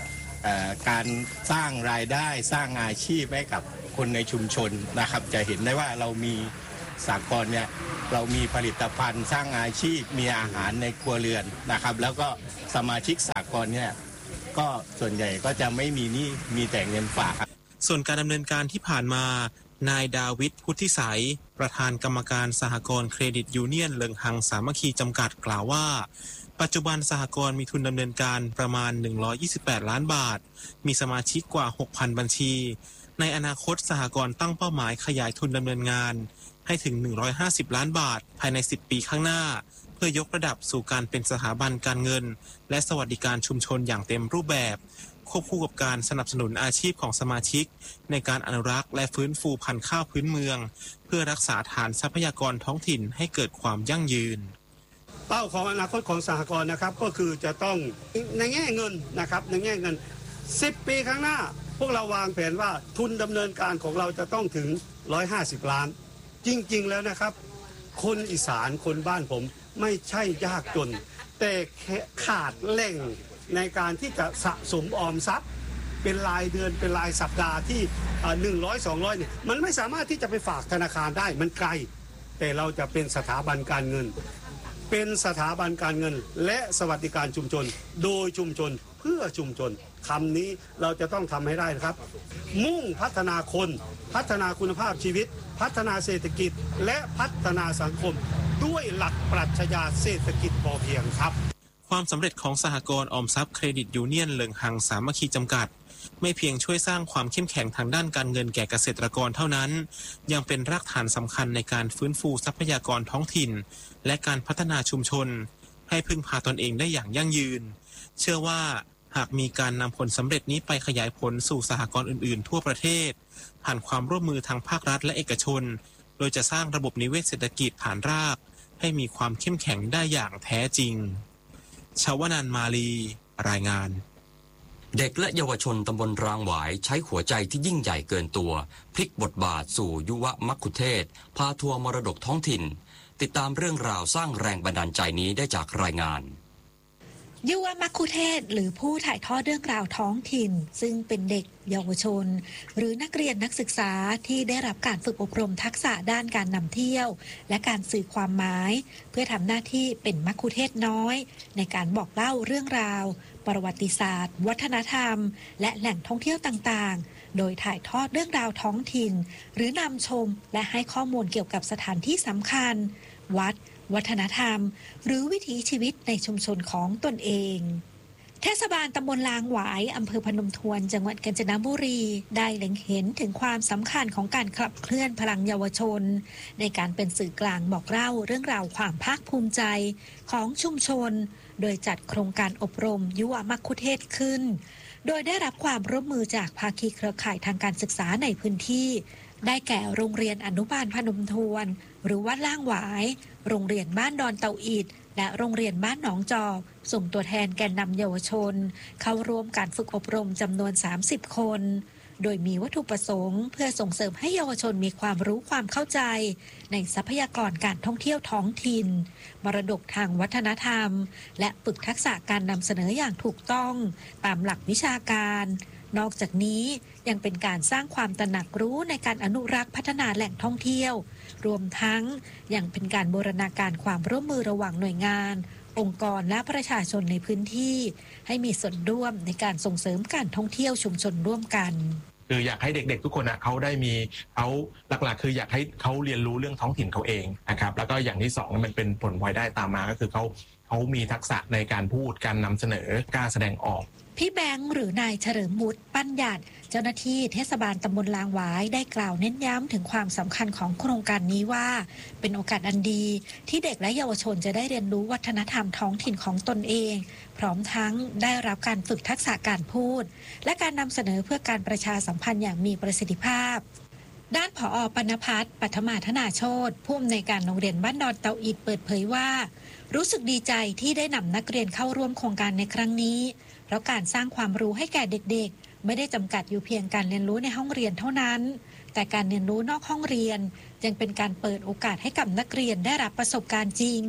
[SPEAKER 19] การสร้างรายได้สร้างอาชีพให้กับคนในชุมชนนะครับจะเห็นได้ว่าเรามีสหกรณ์เนี่ยเรามีผลิตภัณฑ์สร้างอาชีพมีอาหารในครัวเรือนนะครับแล้วก็สมาชิกสหกรณ์เนี่ยก็ส่วนใหญ่ก็จะไม่มีหนี้มีแต่เงินฝาก
[SPEAKER 18] ส่วนการดำเนินการที่ผ่านมานายดาวิดพุทธิสัยประธานกรรมการสหกรณ์เครดิตยูเนียนเลิงหังสามัคคีจำกัดกล่าวว่าปัจจุบันสหกรณ์มีทุนดำเนินการประมาณหนึ่งร้อยยี่สิบแปดล้านบาทมีสมาชิกกว่า หกพัน บัญชีในอนาคตสหกรณ์ตั้งเป้าหมายขยายทุนดำเนินงานให้ถึงหนึ่งร้อยห้าสิบล้านบาทภายในสิบปีข้างหน้าเพื่อยกระดับสู่การเป็นสถาบันการเงินและสวัสดิการชุมชนอย่างเต็มรูปแบบควบคู่กับการสนับสนุนอาชีพของสมาชิกในการอนุรักษ์และฟื้นฟูพันธุ์ข้าวพื้นเมืองเพื่อรักษาฐานทรัพยากรท้องถิ่นให้เกิดความยั่งยืน
[SPEAKER 20] เป้าของอนาคตของสหกรณ์นะครับก็คือจะต้องในแง่เงินนะครับในแง่เงินสิบปีข้างหน้าพวกเราวางแผนว่าทุนดำเนินการของเราจะต้องถึงหนึ่งร้อยห้าสิบล้านจริงๆแล้วนะครับคนอีสานคนบ้านผมไม่ใช่ยากจนแต่ขาดแหล่งในการที่จะสะสมออมทรัพย์เป็นรายเดือนเป็นรายสัปดาห์ที่หนึ่งร้อยสองร้อยเนี่ยมันไม่สามารถที่จะไปฝากธนาคารได้มันไกลแต่เราจะเป็นสถาบันการเงินเป็นสถาบันการเงินและสวัสดิการชุมชนโดยชุมชนเพื่อชุมชนคำนี้เราจะต้องทำให้ได้นะครับมุ่งพัฒนาคนพัฒนาคุณภาพชีวิตพัฒนาเศรษฐกิจและพัฒนาสังคมด้วยหลักปรัชญาเศรษฐกิจพอเพียงครับ
[SPEAKER 18] ความสำเร็จของสหกรณ์ออมทรัพย์เครดิตยูเนียนเลิงหังสามัคคีจำกัดไม่เพียงช่วยสร้างความเข้มแข็งทางด้านการเงินแก่เกษตรกรเท่านั้นยังเป็นรากฐานสำคัญในการฟื้นฟูทรัพยากรท้องถิ่นและการพัฒนาชุมชนให้พึ่งพาตนเองได้อย่างยั่งยืนเชื่อว่าหากมีการนำผลสำเร็จนี้ไปขยายผลสู่สหกรณ์อื่นๆทั่วประเทศผ่านความร่วมมือทางภาครัฐและเอกชนโดยจะสร้างระบบนิเวศเศรษฐกิจฐานรากให้มีความเข้มแข็งได้อย่างแท้จริงชาวนันท์มาลีรายงาน
[SPEAKER 3] เด็กและเยาวชนตำบลรางหวายใช้หัวใจที่ยิ่งใหญ่เกินตัวพลิกบทบาทสู่ยุวมัคคุเทศก์พาทัวร์มรดกท้องถิ่นติดตามเรื่องราวสร้างแรงบันดาลใจนี้ได้จากรายงาน
[SPEAKER 21] ยุวมัคคุเทศก์หรือผู้ถ่ายทอดเรื่องราวท้องถิ่นซึ่งเป็นเด็กเยาวชนหรือนักเรียนนักศึกษาที่ได้รับการฝึกอบรมทักษะด้านการนำเที่ยวและการสื่อความหมายเพื่อทำหน้าที่เป็นมัคคุเทศก์น้อยในการบอกเล่าเรื่องราวประวัติศาสตร์วัฒนธรรมและแหล่งท่องเที่ยวต่างๆโดยถ่ายทอดเรื่องราวท้องถิ่นหรือนำชมและให้ข้อมูลเกี่ยวกับสถานที่สำคัญวัดวัฒนธรรมหรือวิถีชีวิตในชุมชนของตนเองเทศบาลตำบลลางหวายอำเภอพนมทวนจังหวัดกาญจนบุรีได้เล็งเห็นถึงความสำคัญของการขับเคลื่อนพลังเยาวชนในการเป็นสื่อกลางบอกเล่าเรื่องราวความภาคภูมิใจของชุมชนโดยจัดโครงการอบรมยุวมัคคุเทศก์ขึ้นโดยได้รับความร่วมมือจากภาคีเครือข่ายทางการศึกษาในพื้นที่ได้แก่โรงเรียนอนุบาลพนมทวนหรือวัดล่างหวายโรงเรียนบ้านดอนเตาอิดและโรงเรียนบ้านหนองจอกส่งตัวแทนแกนนำเยาวชนเข้าร่วมการฝึกอบรมจำนวนสามสิบคนโดยมีวัตถุประสงค์เพื่อส่งเสริมให้เยาวชนมีความรู้ความเข้าใจในทรัพยากรการท่องเที่ยวท้องถิ่นมรดกทางวัฒนธรรมและฝึกทักษะการนำเสนออย่างถูกต้องตามหลักวิชาการนอกจากนี้ยังเป็นการสร้างความตระหนักรู้ในการอนุรักษ์พัฒนาแหล่งท่องเที่ยวรวมทั้งยังเป็นการบูรณาการความร่วมมือระหว่างหน่วยงานองค์กรและประชาชนในพื้นที่ให้มีส่วนร่วมในการส่งเสริมการท่องเที่ยวชุมชนร่วมกัน
[SPEAKER 22] คืออยากให้เด็กๆทุกคนอ่ะเขาได้มีเขาหลักๆคืออยากให้เขาเรียนรู้เรื่องท้องถิ่นเขาเองนะครับแล้วก็อย่างที่สองมันเป็นผลพลอยได้ตามมาก็คือเขาเขามีทักษะในการพูดการนำเสนอกล้าแสดงออก
[SPEAKER 21] พี่แบงค์หรือนายเฉลิมบุตรปั้นหยัดเจ้าหน้าที่เทศบาลตำบลลางหวายได้กล่าวเน้นย้ำถึงความสำคัญของโครงการนี้ว่าเป็นโอกาสอันดีที่เด็กและเยาวชนจะได้เรียนรู้วัฒนธรรมท้องถิ่นของตนเองพร้อมทั้งได้รับการฝึกทักษะการพูดและการนำเสนอเพื่อการประชาสัมพันธ์อย่างมีประสิทธิภาพด้านผอ.ปณพัฒน์ปัทมาธนาโชติผู้อำนวยการโรงเรียนบ้านดอนเตาอิดเปิดเผยว่ารู้สึกดีใจที่ได้นำนักเรียนเข้าร่วมโครงการในครั้งนี้เพราะการสร้างความรู้ให้แก่เด็กๆไม่ได้จำกัดอยู่เพียงการเรียนรู้ในห้องเรียนเท่านั้นแต่การเรียนรู้นอกห้องเรียนยังเป็นการเปิดโอกาสให้กับนักเรียนได้รับประสบการณ์จริง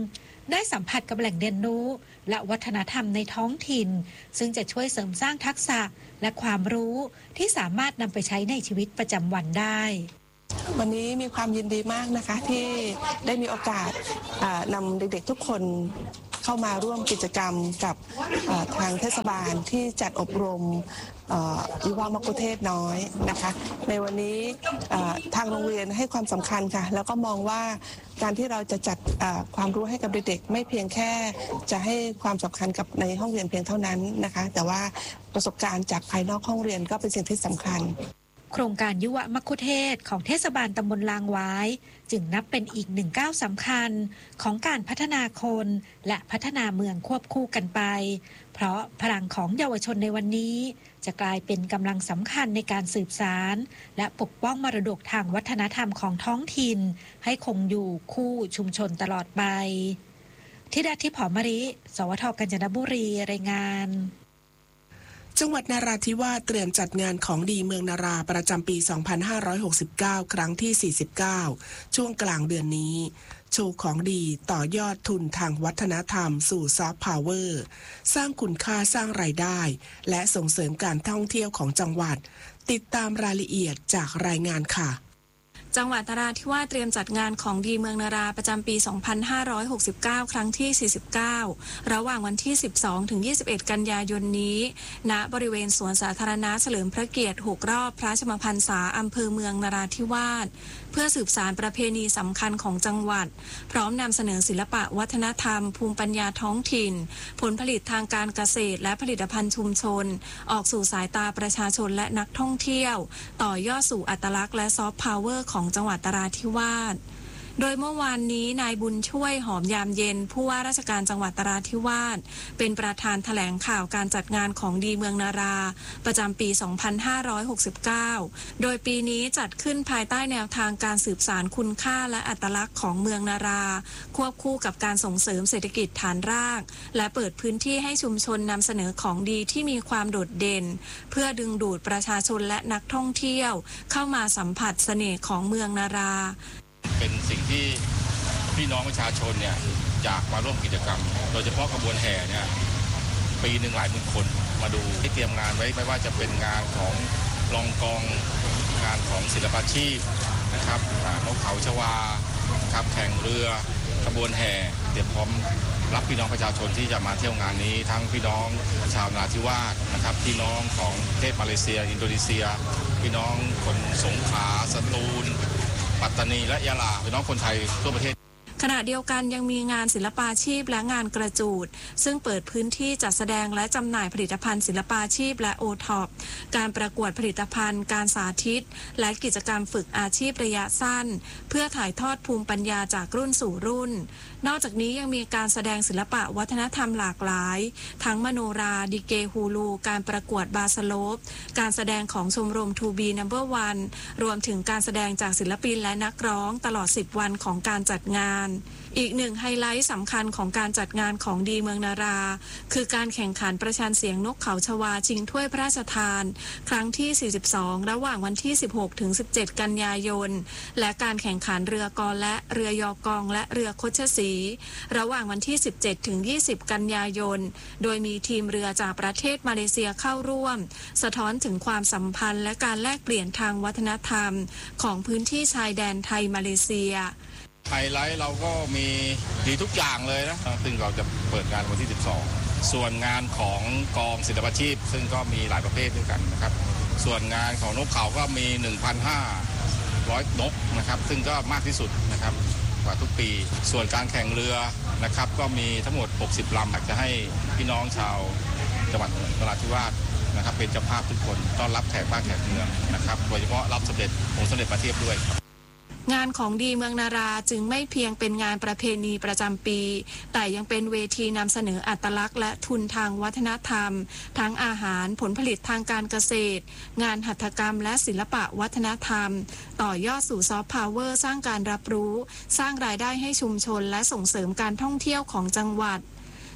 [SPEAKER 21] ได้สัมผัสกับแหล่งเรียนรู้และวัฒนธรรมในท้องถิ่นซึ่งจะช่วยเสริมสร้างทักษะและความรู้ที่สามารถนำไปใช้ในชีวิตประจำวันได้
[SPEAKER 5] วันนี้มีความยินดีมากนะคะที่ได้มีโอกาสนำเด็กๆทุกคนเข้ามาร่วมกิจกรรมกับทางเทศบาลที่จัดอบรมยุวมัคคุเทศก์น้อยนะคะในวันนี้ทางโรงเรียนให้ความสำคัญค่ะแล้วก็มองว่าการที่เราจะจัดความรู้ให้กับเด็กๆไม่เพียงแค่จะให้ความสำคัญกับในห้องเรียนเพียงเท่านั้นนะคะแต่ว่าประสบการณ์จากภายนอกห้องเรียนก็เป็นสิ่งที่สำคัญ
[SPEAKER 21] โครงการยุวมัคคุเทศก์ของเทศบาลตำบลลางหวายจึงนับเป็นอีกหนึ่งก้าวสำคัญของการพัฒนาคนและพัฒนาเมืองควบคู่กันไปเพราะพลังของเยาวชนในวันนี้จะกลายเป็นกำลังสำคัญในการสืบสานและปกป้องมรดกทางวัฒนธรรมของท้องถิ่นให้คงอยู่คู่ชุมชนตลอดไปธิดาทิพย์ หอมมะลิ สวท กาญจนบุรีรายงาน
[SPEAKER 4] จังหวัดนราธิวาสเตรียมจัดงานของดีเมืองนาราประจำปี สองพันห้าร้อยหกสิบเก้า ครั้งที่ สี่สิบเก้า ช่วงกลางเดือนนี้โชว์ของดีต่อยอดทุนทางวัฒนธรรมสู่ซอฟต์พาวเวอร์สร้างคุณค่าสร้างรายได้และส่งเสริมการท่องเที่ยวของจังหวัดติดตามรายละเอียดจากรายงานค่ะ
[SPEAKER 6] จังหวัดนราธิวาสเตรียมจัดงานของดีเมืองนาราประจำปี สองพันห้าร้อยหกสิบเก้า ครั้งที่ สี่สิบเก้า ระหว่างวันที่ สิบสองถึงยี่สิบเอ็ด กันยายนนี้ณบริเวณสวนสาธารณะเฉลิมพระเกียรติหกรอบพระชนมพรรษาอำเภอเมืองนราธิวาสเพื่อสืบสานประเพณีสำคัญของจังหวัดพร้อมนำเสนอศิลปะวัฒนธรรมภูมิปัญญาท้องถิ่นผลผลิตทางการเกษตรและผลิตภัณฑ์ชุมชนออกสู่สายตาประชาชนและนักท่องเที่ยวต่อยอดสู่อัตลักษณ์และซอฟต์พาวเวอร์ของจังหวัดนราธิวาสโดยเมื่อวานนี้นายบุญช่วยหอมยามเย็นผู้ว่าราชการจังหวัดนราธิวาสเป็นประธานแถลงข่าวการจัดงานของดีเมืองนาราประจำปี สองพันห้าร้อยหกสิบเก้า โดยปีนี้จัดขึ้นภายใต้แนวทางการสืบสานคุณค่าและอัตลักษณ์ของเมืองนาราควบคู่กับการส่งเสริมเศรษฐกิจฐานรากและเปิดพื้นที่ให้ชุมชนนำเสนอของดีที่มีความโดดเด่นเพื่อดึงดูดประชาชนและนักท่องเที่ยวเข้ามาสัมผัสเสน่ห์ของเมืองนารา
[SPEAKER 23] เป็นสิ่งที่พี่น้องประชาชนเนี่ยอยากมาร่วมกิจกรรมโดยเฉพาะขบวนแห่เนี่ยปีหนึ่งหลายหมื่นคนมาดูที่เตรียมงานไว้ไม่ว่าจะเป็นงานของรองกองงานของศิลปาชีพนะครับนกเขาชวาครับแข่งเรือขบวนแห่เตรียมพร้อมรับพี่น้องประชาชนที่จะมาเที่ยวงานนี้ทั้งพี่น้องชาวนราธิวาสนะครับพี่น้องของประเทศมาเลเซียอินโดนีเซียพี่น้องคนสงขลาสตูลปัตตานีและยะลาพี่น้องคนไทยทั่วประเทศ
[SPEAKER 6] ขณะเดียวกันยังมีงานศิลปาชีพและงานกระจูดซึ่งเปิดพื้นที่จัดแสดงและจำหน่ายผลิตภัณฑ์ศิลปาชีพและโอท็อปการประกวดผลิตภัณฑ์การสาธิตและกิจกรรมฝึกอาชีพระยะสั้นเพื่อถ่ายทอดภูมิปัญญาจากรุ่นสู่รุ่นนอกจากนี้ยังมีการแสดงศิลปะวัฒนธรรมหลากหลายทั้งมโนราดิเกฮูลูการประกวดบาสโลปการแสดงของชมรม ทู บี นัมเบอร์ วัน รวมถึงการแสดงจากศิลปินและนักร้องตลอดสิบวันของการจัดงานอีกหนึ่งไฮไลท์สำคัญของการจัดงานของดีเมืองนาราคือการแข่งขันประชันเสียงนกเขาชวาชิงถ้วยพระราชทานครั้งที่ สี่สิบสอง ระหว่างวันที่ สิบหกถึงสิบเจ็ด กันยายนและการแข่งขันเรือกอและเรือยอกองและเรือคชศรีระหว่างวันที่ สิบเจ็ดถึงยี่สิบ กันยายนโดยมีทีมเรือจากประเทศมาเลเซียเข้าร่วมสะท้อนถึงความสัมพันธ์และการแลกเปลี่ยนทางวัฒนธรรมของพื้นที่ชายแดนไทยมาเลเซีย
[SPEAKER 23] ไฮไลท์เราก็มีดีทุกอย่างเลยนะซึ่งเราจะเปิดงานวันที่สิบสองส่วนงานของกองศิลปาชีพซึ่งก็มีหลายประเภทด้วยกันนะครับส่วนงานของนกเขาก็มี หนึ่งพันห้าร้อย นกนะครับซึ่งก็มากที่สุดนะครับกว่าทุกปีส่วนการแข่งเรือนะครับก็มีทั้งหมดหกสิบลำอยากจะให้พี่น้องชาวจังหวัดนราธิวาสนะครับเป็นเจ้าภาพทุกคนต้อนรับแขกบ้านแขกเมืองนะครับโดยเฉพาะรับเสด็จองค์สมเด็จพระเทพด้วย
[SPEAKER 6] งานของดีเมืองนาราจึงไม่เพียงเป็นงานประเพณีประจำปีแต่ยังเป็นเวทีนำเสนออัตลักษณ์และทุนทางวัฒนธรรมทั้งอาหารผลผลิตทางการเกษตรงานหัตถกรรมและศิลปะวัฒนธรรมต่อยอดสู่ซอฟต์พาวเวอร์สร้างการรับรู้สร้างรายได้ให้ชุมชนและส่งเสริมการท่องเที่ยวของจังหวัด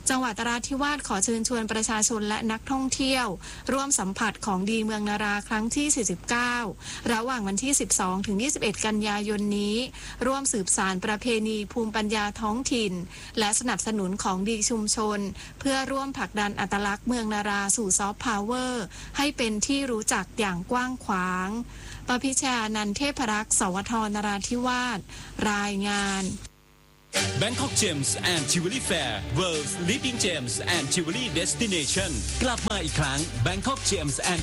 [SPEAKER 6] จังหวัดนราธิวาสขอเชิญชวนประชาชนและนักท่องเที่ยวร่วมสัมผัสของดีเมืองนาราครั้งที่ สี่สิบเก้า ระหว่างวันที่ สิบสองถึงยี่สิบเอ็ด กันยายนนี้ร่วมสืบสานประเพณีภูมิปัญญาท้องถิ่นและสนับสนุนของดีชุมชนเพื่อร่วมผลักดันอัตลักษณ์เมืองนาราสู่ซอฟต์พาวเวอร์ให้เป็นที่รู้จักอย่างกว้างขวางปพิชานันเทพรักษ์สวทนราธิวาสรายงาน
[SPEAKER 2] Bangkok Gems and Jewelry Fair World's Leading Gems and Jewelry Destination กลับมาอีกครั้ง Bangkok Gems and